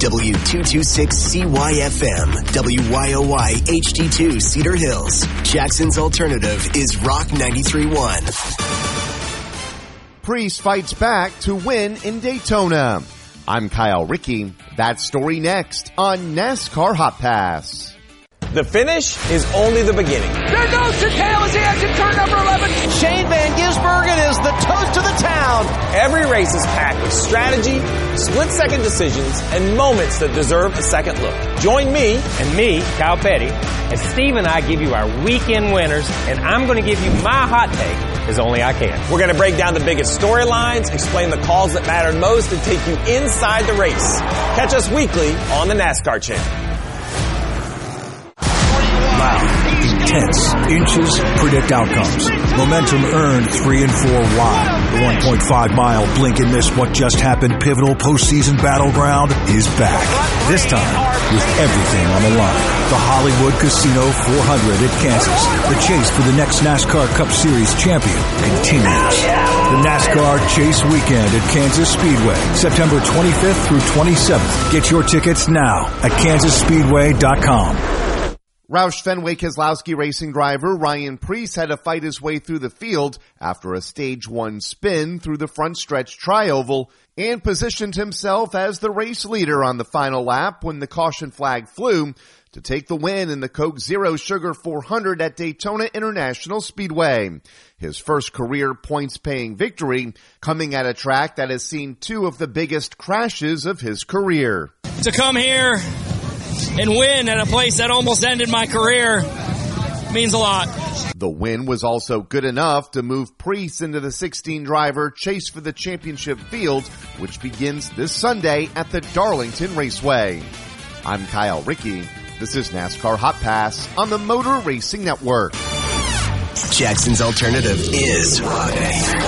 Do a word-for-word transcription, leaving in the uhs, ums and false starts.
W two twenty-six C Y F M, W Y O Y H D two Cedar Hills. Jackson's alternative is Rock ninety-three point one. Preece fights back to win in Daytona. I'm Kyle Rickey. That story next on NASCAR Hot Pass. The finish is only the beginning. There goes Chicale as he exits turn number eleven. Shane Van Gisbergen is the toast of the town. Every race is packed with strategy, split-second decisions, and moments that deserve a second look. Join me and me, Kyle Petty, as Steve and I give you our weekend winners, and I'm going to give you my hot take as only I can. We're going to break down the biggest storylines, explain the calls that mattered most, and take you inside the race. Catch us weekly on the NASCAR Channel. Loud, intense, inches, predict outcomes. Momentum earned three and four wide. The one point five mile blink and miss what just happened pivotal postseason battleground is back. This time with everything on the line. The Hollywood Casino four hundred at Kansas. The chase for the next NASCAR Cup Series champion continues. The NASCAR Chase Weekend at Kansas Speedway, September twenty-fifth through twenty-seventh. Get your tickets now at kansas speedway dot com. Roush Fenway Keselowski racing driver Ryan Preece had to fight his way through the field after a stage one spin through the front stretch tri-oval and positioned himself as the race leader on the final lap when the caution flag flew to take the win in the Coke Zero Sugar four hundred at Daytona International Speedway. His first career points-paying victory coming at a track that has seen two of the biggest crashes of his career. To come here and win at a place that almost ended my career means a lot. The win was also good enough to move Preece into the sixteen-driver chase for the championship field, which begins this Sunday at the Darlington Raceway. I'm Kyle Rickey. This is NASCAR Hot Pass on the Motor Racing Network. Jackson's alternative is Rock ninety-three.